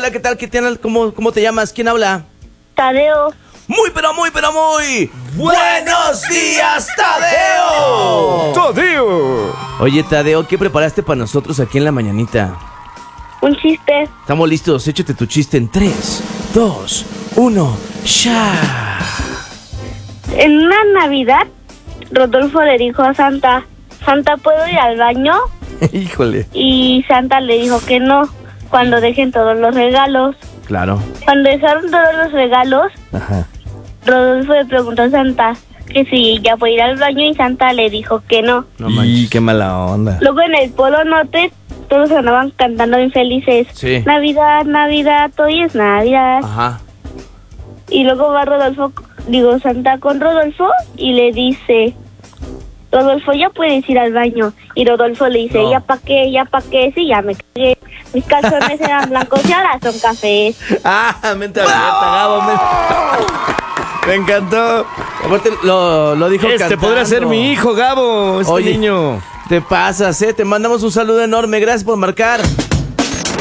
Hola, ¿qué tal? ¿Cómo te llamas? ¿Quién habla? Tadeo. Muy, pero muy, pero muy ¡buenos días, Tadeo! ¡Tadeo! Oye, Tadeo, ¿qué preparaste para nosotros aquí en la mañanita? Un chiste. Estamos listos, échate tu chiste en 3, 2, 1, ¡ya! En una Navidad, Rodolfo le dijo a Santa, Santa, ¿puedo ir al baño? Híjole. Y Santa le dijo que no, cuando dejen todos los regalos. Claro. Cuando dejaron todos los regalos, Ajá. Rodolfo le preguntó a Santa que si ya puede ir al baño y Santa le dijo que no. No manches. Y qué mala onda. Luego en el Polo Norte todos andaban cantando bien felices. Sí. Navidad, Navidad, hoy es Navidad. Ajá. Y luego va Santa con Rodolfo y le dice, Rodolfo, ya puedes ir al baño. Y Rodolfo le dice, No. ¿ya pa' qué? ¿Ya pa' qué? Sí, ya me cagué. Mis calzones eran blancos y ahora son cafés. Ah, mente abierta, Gabo. Me encantó. Aparte, lo dijo cantando. Podría ser mi hijo, Gabo. Oye, Niño. Te pasas, te mandamos un saludo enorme. Gracias por marcar.